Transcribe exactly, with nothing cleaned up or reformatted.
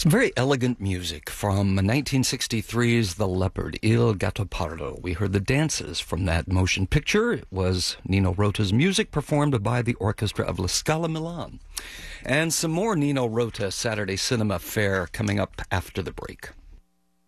Some very elegant music from nineteen sixty-three's The Leopard, Il Gattopardo. We heard the dances from that motion picture. It was Nino Rota's music performed by the orchestra of La Scala Milan. And some more Nino Rota Saturday Cinema Fare coming up after the break.